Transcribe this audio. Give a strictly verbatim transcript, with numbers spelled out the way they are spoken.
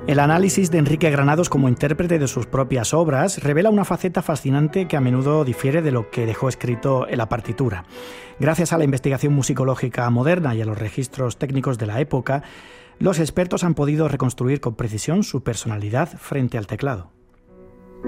El análisis de Enrique Granados como intérprete de sus propias obras revela una faceta fascinante que a menudo difiere de lo que dejó escrito en la partitura. Gracias a la investigación musicológica moderna y a los registros técnicos de la época, los expertos han podido reconstruir con precisión su personalidad frente al teclado.